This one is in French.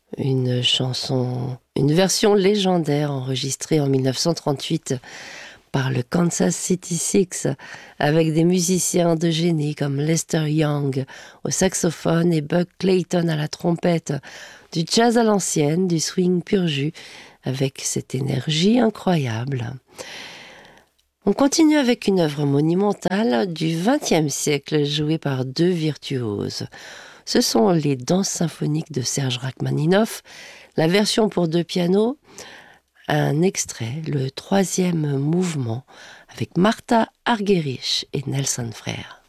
Une chanson, une version légendaire enregistrée en 1938 par le Kansas City Six avec des musiciens de génie comme Lester Young au saxophone et Buck Clayton à la trompette, du jazz à l'ancienne, du swing pur jus avec cette énergie incroyable. On continue avec une œuvre monumentale du XXe siècle jouée par deux virtuoses. Ce sont les danses symphoniques de Serge Rachmaninoff, la version pour deux pianos, un extrait, le troisième mouvement, avec Martha Argerich et Nelson Frère.